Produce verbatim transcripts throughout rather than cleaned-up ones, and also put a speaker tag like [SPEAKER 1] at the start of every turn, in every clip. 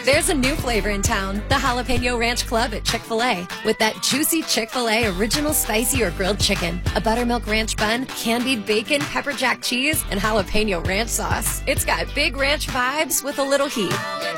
[SPEAKER 1] There's a new flavor in town, the Jalapeno Ranch Club at Chick-fil-A. With that juicy Chick-fil-A original spicy or grilled chicken, a buttermilk ranch bun, candied bacon, pepper jack cheese, and jalapeno ranch sauce. It's got big ranch vibes with a little heat.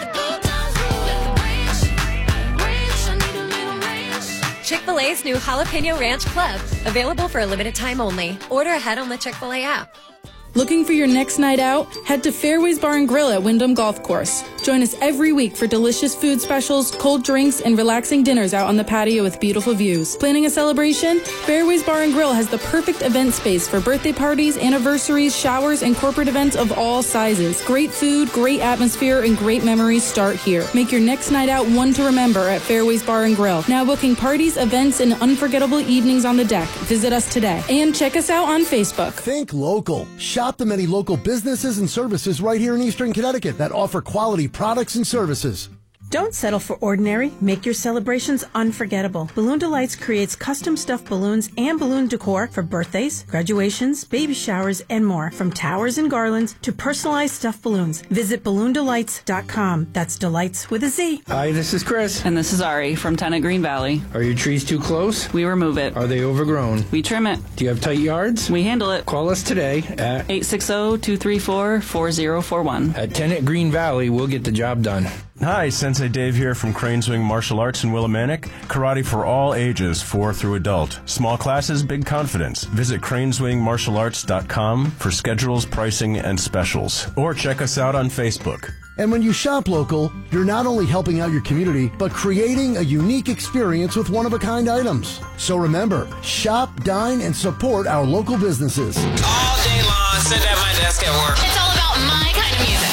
[SPEAKER 1] Chick-fil-A's new Jalapeno Ranch Club. Available for a limited time only. Order ahead on the Chick-fil-A app.
[SPEAKER 2] Looking for your next night out? Head to Fairways Bar and Grill at Wyndham Golf Course. Join us every week for delicious food specials, cold drinks, and relaxing dinners out on the patio with beautiful views. Planning a celebration? Fairways Bar and Grill has the perfect event space for birthday parties, anniversaries, showers, and corporate events of all sizes. Great food, great atmosphere, and great memories start here. Make your next night out one to remember at Fairways Bar and Grill. Now booking parties, events, and unforgettable evenings on the deck. Visit us today. And check us out on Facebook.
[SPEAKER 3] Think local. Shop the many local businesses and services right here in Eastern Connecticut that offer quality products and services.
[SPEAKER 4] Don't settle for ordinary. Make your celebrations unforgettable. Balloon Delights creates custom stuffed balloons and balloon decor for birthdays, graduations, baby showers, and more. From towers and garlands to personalized stuffed balloons. Visit balloon delights dot com. That's delights with a Z.
[SPEAKER 5] Hi, this is Chris.
[SPEAKER 6] And this is Ari from Tenant Green Valley.
[SPEAKER 5] Are your trees too close?
[SPEAKER 6] We remove it.
[SPEAKER 5] Are they overgrown?
[SPEAKER 6] We trim it.
[SPEAKER 5] Do you have tight yards?
[SPEAKER 6] We handle it.
[SPEAKER 5] Call us today at
[SPEAKER 6] eight six zero, two three four, four zero four one.
[SPEAKER 5] At Tenant Green Valley, we'll get the job done.
[SPEAKER 7] Hi, Sensei Dave here from Craneswing Martial Arts in Willimantic. Karate for all ages, four through adult. Small classes, big confidence. Visit craneswing martial arts dot com for schedules, pricing, and specials. Or check us out on Facebook.
[SPEAKER 3] And when you shop local, you're not only helping out your community, but creating a unique experience with one-of-a-kind items. So remember, shop, dine, and support our local businesses.
[SPEAKER 8] All day long, sit at my desk at work.
[SPEAKER 9] It's all about my kind of music.